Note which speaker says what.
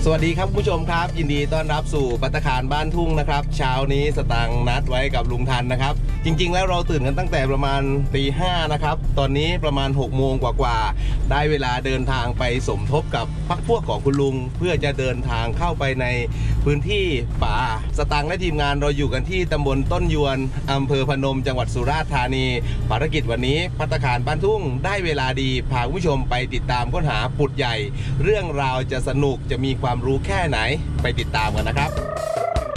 Speaker 1: สวัสดีครับผู้ชมครับยินดีต้อนรับสู่ภัตตาคารบ้านทุ่งนะครับเช้านี้สตางค์นัดไว้กับลุงทันนะครับจริงๆแล้วเราตื่นกันตั้งแต่ประมาณตีห้านะครับตอนนี้ประมาณ6 โมงกว่าๆได้เวลาเดินทางไปสมทบกับพรรคพวกของคุณลุงเพื่อจะเดินทางเข้าไปในพื้นที่ป่าสตางค์และทีมงานเราอยู่กันที่ตำบลต้นยวนอำเภอพนมจังหวัดสุราษฎร์ธานีภารกิจวันนี้ภัตตาคารบ้านทุ่งได้เวลาดีพาคุณผู้ชมไปติดตามค้นหาปุดใหญ่เรื่องราวจะสนุกจะมีความรู้แค่ไหนไปติดตามกันนะครับ